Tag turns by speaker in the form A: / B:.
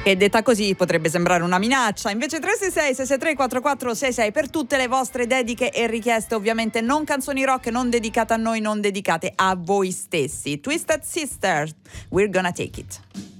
A: Che detta così potrebbe sembrare una minaccia, invece 366-663-4466 per tutte le vostre dediche e richieste, ovviamente non canzoni rock, non dedicate a noi, non dedicate a voi stessi. Twisted Sister, We're Gonna Take It.